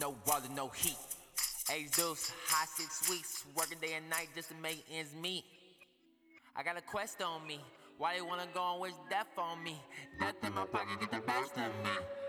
no water, no heat. Age deuce, high 6 weeks, working day and night just to make ends meet. I got a quest on me, why they wanna go and wish death on me? Death in my pocket, get the best of me.